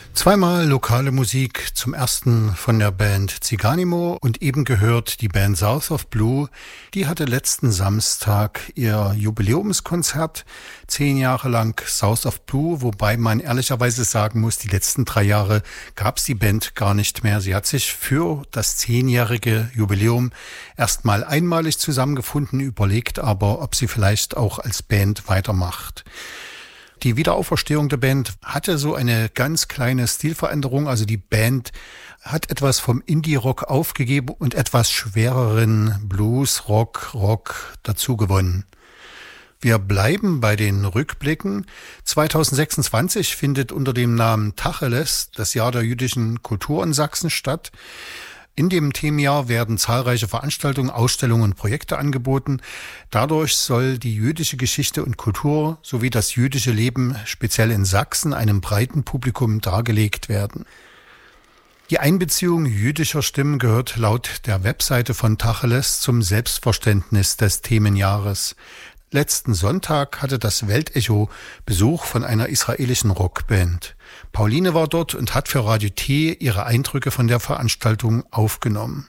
Zweimal lokale Musik, zum ersten von der Band Ziganimo und eben gehört die Band South of Blue. Die hatte letzten Samstag ihr Jubiläumskonzert, 10 Jahre lang South of Blue, wobei man ehrlicherweise sagen muss, die letzten 3 Jahre gab es die Band gar nicht mehr. Sie hat sich für das 10-jährige Jubiläum erstmal einmalig zusammengefunden, überlegt aber, ob sie vielleicht auch als Band weitermacht. Die Wiederauferstehung der Band hatte so eine ganz kleine Stilveränderung. Also die Band hat etwas vom Indie-Rock aufgegeben und etwas schwereren Blues, Rock dazu gewonnen. Wir bleiben bei den Rückblicken. 2026 findet unter dem Namen Tacheles das Jahr der jüdischen Kultur in Sachsen statt. In dem Themenjahr werden zahlreiche Veranstaltungen, Ausstellungen und Projekte angeboten. Dadurch soll die jüdische Geschichte und Kultur sowie das jüdische Leben speziell in Sachsen einem breiten Publikum dargelegt werden. Die Einbeziehung jüdischer Stimmen gehört laut der Webseite von Tacheles zum Selbstverständnis des Themenjahres. Letzten Sonntag hatte das Weltecho Besuch von einer israelischen Rockband. Pauline war dort und hat für Radio T ihre Eindrücke von der Veranstaltung aufgenommen.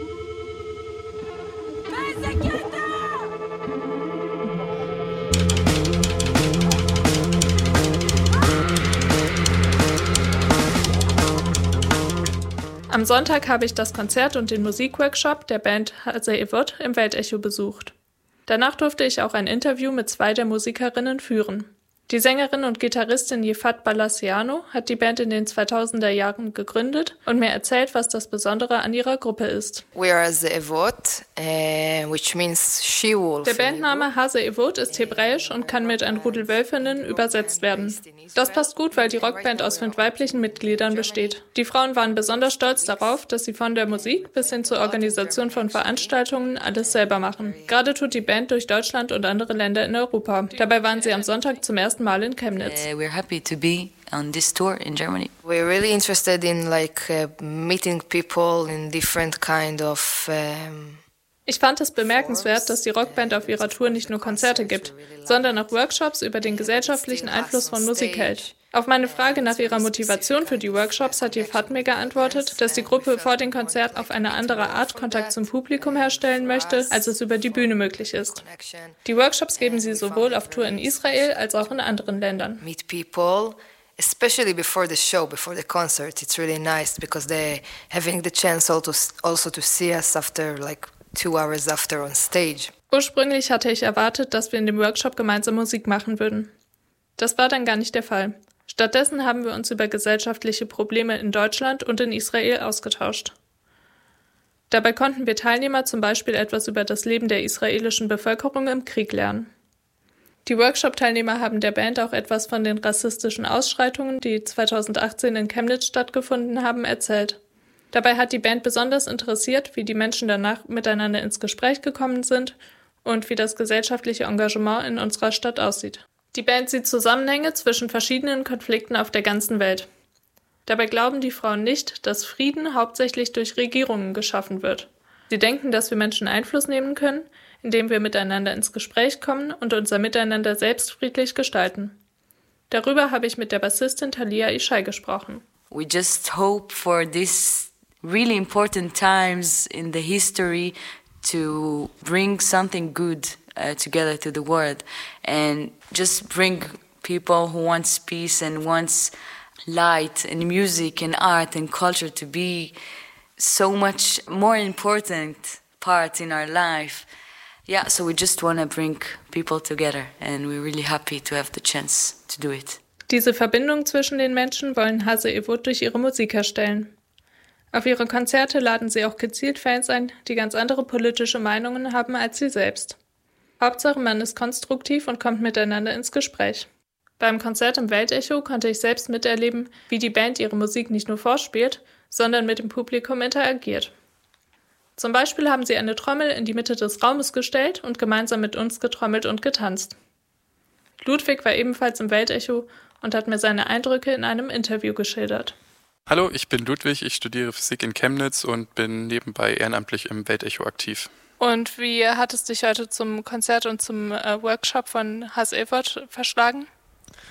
Am Sonntag habe ich das Konzert und den Musikworkshop der Band Hasei Evot im Weltecho besucht. Danach durfte ich auch ein Interview mit 2 der Musikerinnen führen. Die Sängerin und Gitarristin Yifat Balassiano hat die Band in den 2000er Jahren gegründet und mir erzählt, was das Besondere an ihrer Gruppe ist. We are Hasei Evot, which means she-wolf. Der Bandname Hasei Evot ist hebräisch und kann mit ein Rudel Wölfinnen übersetzt werden. Das passt gut, weil die Rockband aus 5 weiblichen Mitgliedern besteht. Die Frauen waren besonders stolz darauf, dass sie von der Musik bis hin zur Organisation von Veranstaltungen alles selber machen. Gerade tut die Band durch Deutschland und andere Länder in Europa. Dabei waren sie am Sonntag zum ersten Mal in Chemnitz. We're happy to be on this tour in Germany. We're really interested in meeting people in different kind of Ich fand es bemerkenswert, dass die Rockband auf ihrer Tour nicht nur Konzerte gibt, sondern auch Workshops über den gesellschaftlichen Einfluss von Musik hält. Auf meine Frage nach ihrer Motivation für die Workshops hat Yifat mir geantwortet, dass die Gruppe vor dem Konzert auf eine andere Art Kontakt zum Publikum herstellen möchte, als es über die Bühne möglich ist. Die Workshops geben sie sowohl auf Tour in Israel als auch in anderen Ländern. Meet people, especially before the show, before the concert. It's really nice because they having the chance also to see us after 2 hours after on stage. Ursprünglich hatte ich erwartet, dass wir in dem Workshop gemeinsam Musik machen würden. Das war dann gar nicht der Fall. Stattdessen haben wir uns über gesellschaftliche Probleme in Deutschland und in Israel ausgetauscht. Dabei konnten wir Teilnehmer zum Beispiel etwas über das Leben der israelischen Bevölkerung im Krieg lernen. Die Workshop-Teilnehmer haben der Band auch etwas von den rassistischen Ausschreitungen, die 2018 in Chemnitz stattgefunden haben, erzählt. Dabei hat die Band besonders interessiert, wie die Menschen danach miteinander ins Gespräch gekommen sind und wie das gesellschaftliche Engagement in unserer Stadt aussieht. Die Band sieht Zusammenhänge zwischen verschiedenen Konflikten auf der ganzen Welt. Dabei glauben die Frauen nicht, dass Frieden hauptsächlich durch Regierungen geschaffen wird. Sie denken, dass wir Menschen Einfluss nehmen können, indem wir miteinander ins Gespräch kommen und unser Miteinander selbst friedlich gestalten. Darüber habe ich mit der Bassistin Talia Ishai gesprochen. We just hope for these really important times in the history to bring something good together to the world and just bring people who wants peace and wants light and music and art and culture to be so much more important part in our life. Yeah, so we just want to bring people together and we're really happy to have the chance to do it. Diese Verbindung zwischen den Menschen wollen Hasei Evot durch ihre Musik herstellen. Auf ihre Konzerte laden sie auch gezielt Fans ein, die ganz andere politische Meinungen haben als sie selbst. Hauptsache, man ist konstruktiv und kommt miteinander ins Gespräch. Beim Konzert im Weltecho konnte ich selbst miterleben, wie die Band ihre Musik nicht nur vorspielt, sondern mit dem Publikum interagiert. Zum Beispiel haben sie eine Trommel in die Mitte des Raumes gestellt und gemeinsam mit uns getrommelt und getanzt. Ludwig war ebenfalls im Weltecho und hat mir seine Eindrücke in einem Interview geschildert. Hallo, ich bin Ludwig, ich studiere Physik in Chemnitz und bin nebenbei ehrenamtlich im Weltecho aktiv. Und wie hat es dich heute zum Konzert und zum Workshop von Hasei Evot verschlagen?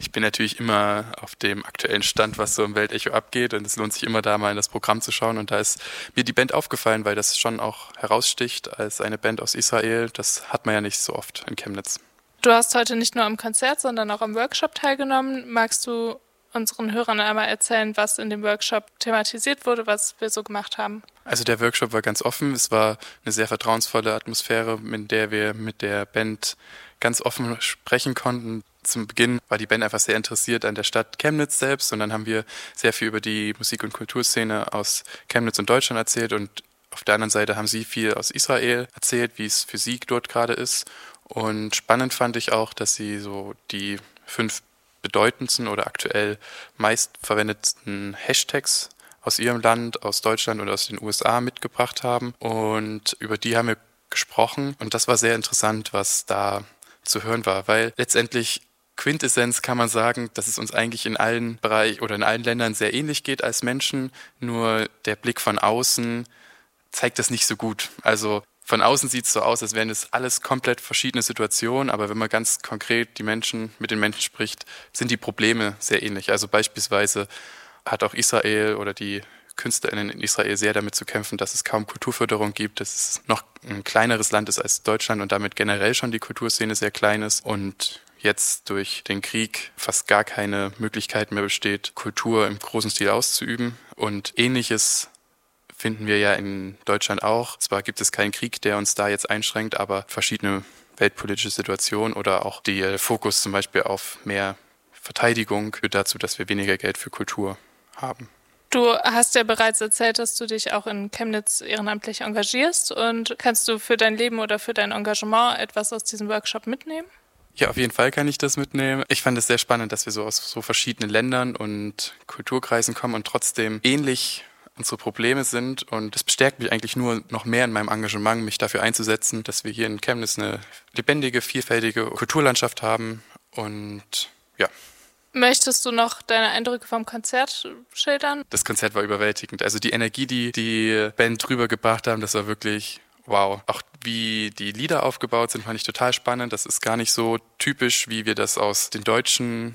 Ich bin natürlich immer auf dem aktuellen Stand, was so im Weltecho abgeht, und es lohnt sich immer, da mal in das Programm zu schauen, und da ist mir die Band aufgefallen, weil das schon auch heraussticht als eine Band aus Israel. Das hat man ja nicht so oft in Chemnitz. Du hast heute nicht nur am Konzert, sondern auch am Workshop teilgenommen. Magst du unseren Hörern einmal erzählen, was in dem Workshop thematisiert wurde, was wir so gemacht haben? Also der Workshop war ganz offen. Es war eine sehr vertrauensvolle Atmosphäre, in der wir mit der Band ganz offen sprechen konnten. Zum Beginn war die Band einfach sehr interessiert an der Stadt Chemnitz selbst, und dann haben wir sehr viel über die Musik- und Kulturszene aus Chemnitz und Deutschland erzählt, und auf der anderen Seite haben sie viel aus Israel erzählt, wie es für sie dort gerade ist. Und spannend fand ich auch, dass sie so die 5 bedeutendsten oder aktuell meistverwendetsten Hashtags aus ihrem Land, aus Deutschland und aus den USA mitgebracht haben. Und über die haben wir gesprochen, und das war sehr interessant, was da zu hören war, weil letztendlich Quintessenz kann man sagen, dass es uns eigentlich in allen Bereichen oder in allen Ländern sehr ähnlich geht als Menschen, nur der Blick von außen zeigt das nicht so gut. Also von außen sieht es so aus, als wären es alles komplett verschiedene Situationen, aber wenn man ganz konkret mit den Menschen spricht, sind die Probleme sehr ähnlich. Also beispielsweise hat auch Israel oder die KünstlerInnen in Israel sehr damit zu kämpfen, dass es kaum Kulturförderung gibt, dass es noch ein kleineres Land ist als Deutschland und damit generell schon die Kulturszene sehr klein ist und jetzt durch den Krieg fast gar keine Möglichkeit mehr besteht, Kultur im großen Stil auszuüben. Und Ähnliches finden wir ja in Deutschland auch. Zwar gibt es keinen Krieg, der uns da jetzt einschränkt, aber verschiedene weltpolitische Situationen oder auch der Fokus zum Beispiel auf mehr Verteidigung führt dazu, dass wir weniger Geld für Kultur haben. Du hast ja bereits erzählt, dass du dich auch in Chemnitz ehrenamtlich engagierst, und kannst du für dein Leben oder für dein Engagement etwas aus diesem Workshop mitnehmen? Ja, auf jeden Fall kann ich das mitnehmen. Ich fand es sehr spannend, dass wir so aus so verschiedenen Ländern und Kulturkreisen kommen und trotzdem ähnlich unsere Probleme sind, und es bestärkt mich eigentlich nur noch mehr in meinem Engagement, mich dafür einzusetzen, dass wir hier in Chemnitz eine lebendige, vielfältige Kulturlandschaft haben. Und ja. Möchtest du noch deine Eindrücke vom Konzert schildern? Das Konzert war überwältigend. Also die Energie, die Band rübergebracht haben, das war wirklich wow. Auch wie die Lieder aufgebaut sind, fand ich total spannend. Das ist gar nicht so typisch, wie wir das aus den deutschen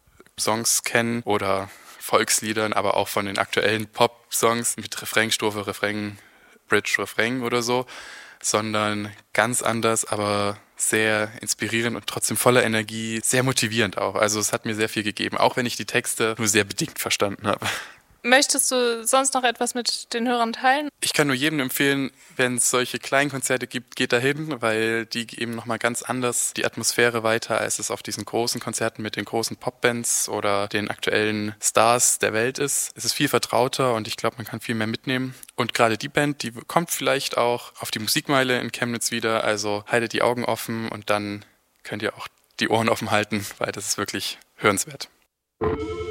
Songs kennen oder Volksliedern, aber auch von den aktuellen Pop-Songs mit Refrain, Strophe, Refrain, Bridge, Refrain oder so, sondern ganz anders, aber sehr inspirierend und trotzdem voller Energie, sehr motivierend auch. Also es hat mir sehr viel gegeben, auch wenn ich die Texte nur sehr bedingt verstanden habe. Möchtest du sonst noch etwas mit den Hörern teilen? Ich kann nur jedem empfehlen, wenn es solche kleinen Konzerte gibt, geht dahin, weil die geben nochmal ganz anders die Atmosphäre weiter, als es auf diesen großen Konzerten mit den großen Popbands oder den aktuellen Stars der Welt ist. Es ist viel vertrauter und ich glaube, man kann viel mehr mitnehmen. Und gerade die Band, die kommt vielleicht auch auf die Musikmeile in Chemnitz wieder, also haltet die Augen offen und dann könnt ihr auch die Ohren offen halten, weil das ist wirklich hörenswert.